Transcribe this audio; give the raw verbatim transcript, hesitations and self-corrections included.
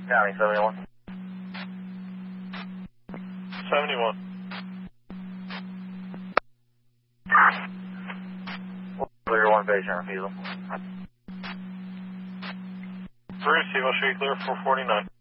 County seventy-one. seventy-one. Clear one patient refusal. Three receive, I'll show you clear four forty-nine.